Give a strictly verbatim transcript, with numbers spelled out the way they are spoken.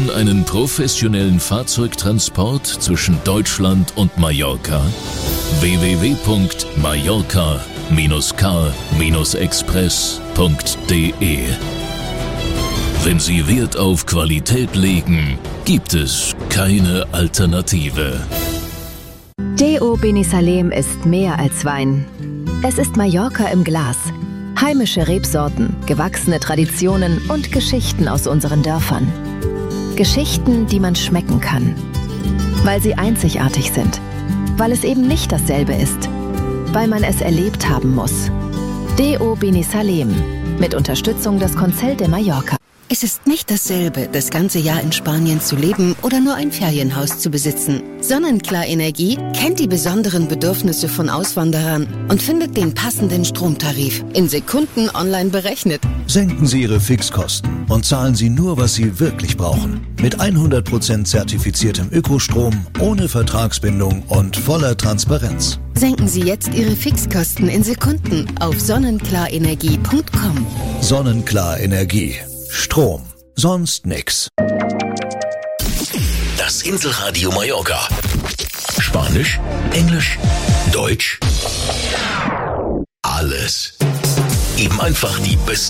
suchen einen professionellen Fahrzeugtransport zwischen Deutschland und Mallorca? w w w punkt mallorca car express punkt d e. Wenn Sie Wert auf Qualität legen, gibt es keine Alternative. Deo Beni Salem ist mehr als Wein. Es ist Mallorca im Glas. Heimische Rebsorten, gewachsene Traditionen und Geschichten aus unseren Dörfern. Geschichten, die man schmecken kann. Weil sie einzigartig sind. Weil es eben nicht dasselbe ist. Weil man es erlebt haben muss. Deo Beni Salem. Mit Unterstützung des Consell de Mallorca. Es ist nicht dasselbe, das ganze Jahr in Spanien zu leben oder nur ein Ferienhaus zu besitzen. Sonnenklar Energie kennt die besonderen Bedürfnisse von Auswanderern und findet den passenden Stromtarif in Sekunden online berechnet. Senken Sie Ihre Fixkosten und zahlen Sie nur, was Sie wirklich brauchen. Mit hundert Prozent zertifiziertem Ökostrom, ohne Vertragsbindung und voller Transparenz. Senken Sie jetzt Ihre Fixkosten in Sekunden auf sonnenklarenergie punkt com. Sonnenklar Energie. Strom. Sonst nix. Das Inselradio Mallorca. Spanisch, Englisch, Deutsch. Alles. Eben einfach die besten